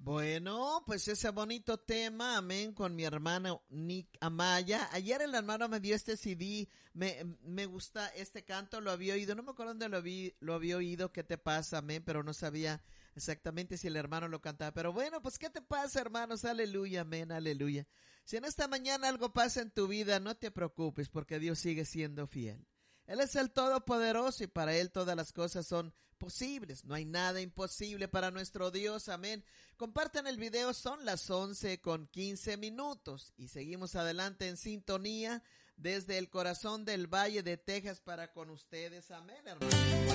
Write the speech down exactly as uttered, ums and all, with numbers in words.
Bueno, pues ese bonito tema, amén, con mi hermana Nick Amaya. Ayer el hermano me dio este C D, me, me gusta este canto, lo había oído, no me acuerdo dónde lo, vi, lo había oído, ¿qué te pasa, amén? Pero no sabía exactamente si el hermano lo cantaba. Pero bueno, pues ¿qué te pasa, hermanos? Aleluya, amén, aleluya. Si en esta mañana algo pasa en tu vida, no te preocupes, porque Dios sigue siendo fiel. Él es el Todopoderoso y para Él todas las cosas son posibles. No hay nada imposible para nuestro Dios. Amén. Compartan el video, son las once con quince minutos. Y seguimos adelante en sintonía desde el corazón del Valle de Texas para con ustedes. Amén, hermanos.